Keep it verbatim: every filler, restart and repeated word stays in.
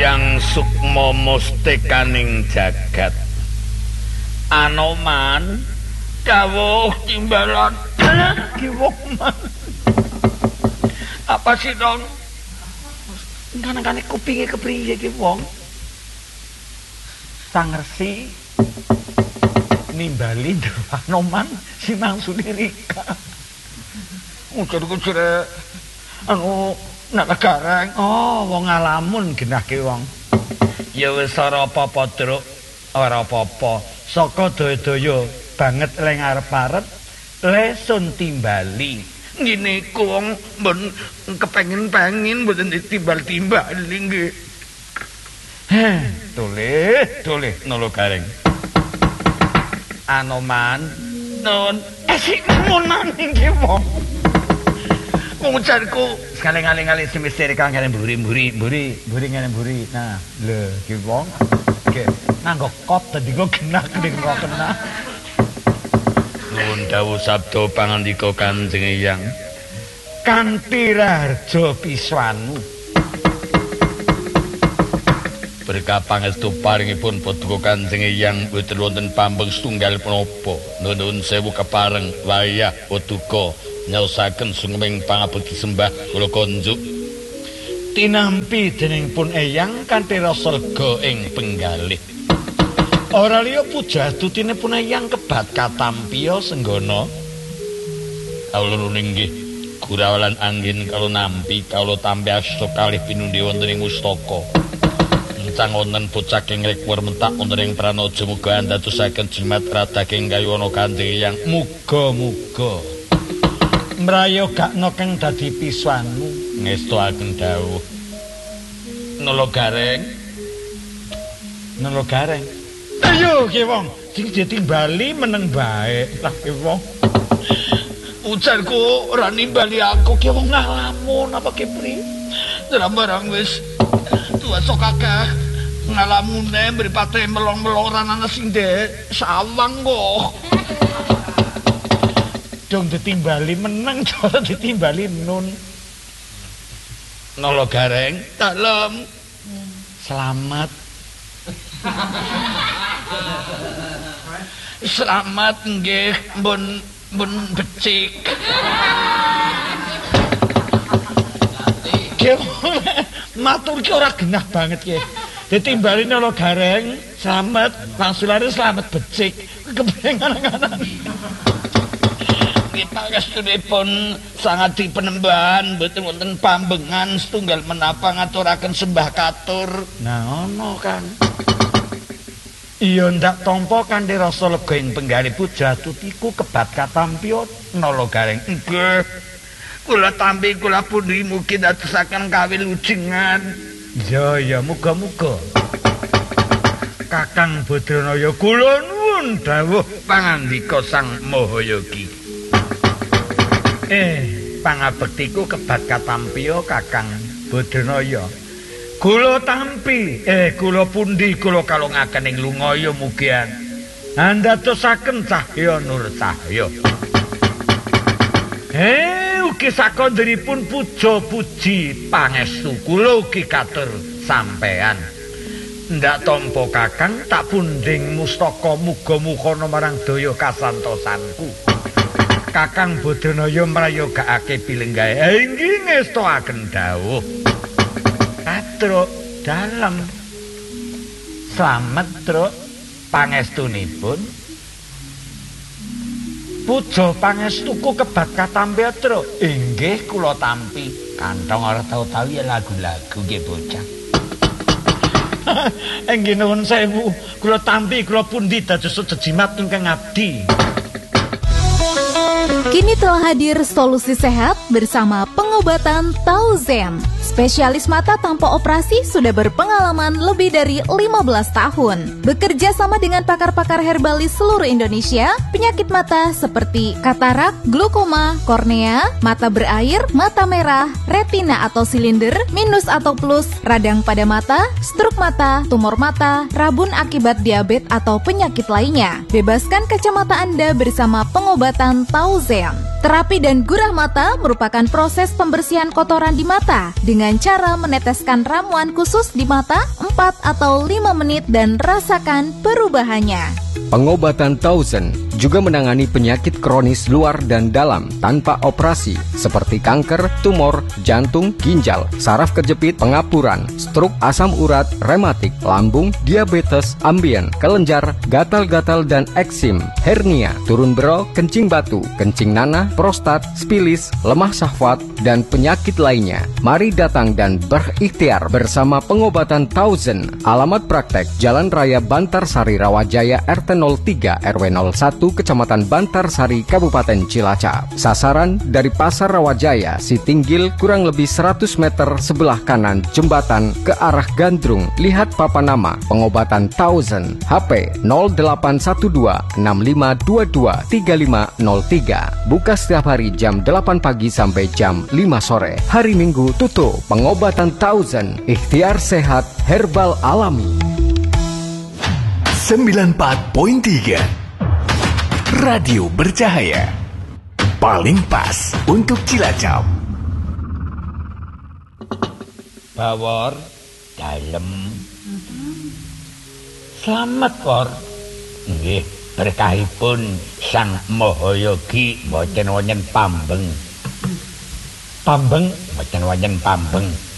Hyang sukma mustikaning jagat. Anoman dawuh timbalan kiwok man. Apa sih dong? Kadang-kadang kupinge kepriye iki wong. Sang Resi nimbali Anoman si mangsune Rika. Ujar-ujar anu Nalagareng. Oh, wong ngalamun genahke wong. Ya wis ora apa-apa, Truk. Ora apa-apa. Saka daya-daya banget le ngarep-arep le sun timbali. Ngene ku wong mbon kepengin-pengin mboten ditimbal-timbali nggih. Heh, toleh, toleh Nalagareng. Anoman nun esik munan iki wong. Ngujarku sekali ngali-ngali semisteri kang ngene mburi-mburi, mburi, mburi ngene mburi. Nah, lho iki wong nggih nganggo kot dadi kok genah ning kok kena. Nuwun dawuh sabda pangandika Kanjeng Hyang. Kanthi raharja piswanu. Berkah pangestu paringipun Paduka Kanjeng Hyang boten wonten pambeng setunggal punapa. Nuwun sewu kepareng wayah Paduka nyaosaken sumeng pangabekti sembah kula konjuk tinampi dening pun Eyang kanthi rasa lega ing penggalih. Ora liya pujatutine pun Eyang kebat katampiya senggana. Kawula inggih gurawalan anggen kala nampi kala tampi asta kalih pinundi wonten ing mustaka. Encang wonten bocah ing rekwur mentak wonten ing pranaja muga andadosaken jimat radaking kayuwana Kanjeng Hyang. Muga-muga mrayogakna kang dadi piswanu ngestuaken dawuh. Nalagareng. Nalagareng. Ayo ki wong, sing ditimbali meneng bae. Lah ki wong. Ujarku ora nimbali aku ki wong ngalamun apa ki pri. Barang wis tuwa sok akeh ngalamune mripate melong-melong ana sing ndek sawang kok. Dong ditimbali meneng cara ditimbali nun. Nalagareng dalem selamat. Selamat nggih mbon mbon becik. Matur ki ora genah banget ki. Ditimbali Nalagareng selamat langsung lari selamat becik. Kepengen-angan. Pangestunipun sangat dipenembahan mboten wonten pambengan setunggal menapa ngaturaken sembah katur. Nah ngono kan. Iya ndak tampa kanthi rasa lega ing penggalih pujatutiku kebat katampiya Nalagareng. Nggih. Kula tampi kula pundi mugi dadosaken kawilujengan. Ya ya muga-muga. Kakang Badranaya kula nuwun dawuh pangandika Sang Mahayogi. Eh, pangabektiku kebat katampiya Kakang Badranaya. Kula tampi, eh kula pundi kula kalungaken ing lungaya mugi andadosaken cahya nur cahya. Eh, ugi sakondheripun puja puji pangestu kula ugi katur sampean. Ndak tampa Kakang tak punding mustaka muga-muga marang daya kasantosanku. Kakang Badranaya mrayogakake pilenggahe inggih ngestoaken dawuh. Truk dalem. Slamet Truk pangestunipun. Puja pangestuku kebat katampi Truk. Inggih kula tampi. Kantong ora tau-tau ya lagu-lagu nggih bocah. Inggih nuwun sewu. Kula tampi kula pundi dados sejimat ingkang abdi. Kini telah hadir solusi sehat bersama pengobatan Tauzen. Spesialis mata tanpa operasi sudah berpengalaman lebih dari lima belas tahun. Bekerja sama dengan pakar-pakar herbalis seluruh Indonesia, penyakit mata seperti katarak, glaukoma, kornea, mata berair, mata merah, retina atau silinder, minus atau plus, radang pada mata, stroke mata, tumor mata, rabun akibat diabetes atau penyakit lainnya. Bebaskan kacamata Anda bersama pengobatan Tauzen. Terapi dan gurah mata merupakan proses pembersihan kotoran di mata dengan cara meneteskan ramuan khusus di mata empat atau lima menit dan rasakan perubahannya. Pengobatan Thousand juga menangani penyakit kronis luar dan dalam tanpa operasi seperti kanker, tumor, jantung, ginjal, saraf kejepit, pengapuran, stroke, asam urat, rematik, lambung, diabetes, ambien, kelenjar, gatal-gatal dan eksim, hernia, turun bero, kencing batu, kencing nanah, prostat, spilis, lemah syahwat, dan penyakit lainnya. Mari datang dan berikhtiar bersama pengobatan Thousand. Alamat praktek Jalan Raya Bantarsari Rawajaya R T nol tiga R W nol satu Kecamatan Bantarsari Kabupaten Cilacap. Sasaran dari Pasar Rawajaya Sitinggil kurang lebih seratus meter sebelah kanan jembatan ke arah Gandrung. Lihat papan nama pengobatan Thousand. H P nol delapan satu dua enam lima dua dua tiga lima nol tiga. Buka setiap hari jam delapan pagi sampai jam lima sore. Hari Minggu tutup. Pengobatan Thousand. Ikhtiar sehat herbal alami. sembilan puluh empat koma tiga Radio Bercahaya, paling pas untuk Cilacap. Bawor dalem. Selamat, Por. Nggih, berkahipun Sang Mahayogi mboten wonten pambeng. Pambeng mboten wonten pambeng.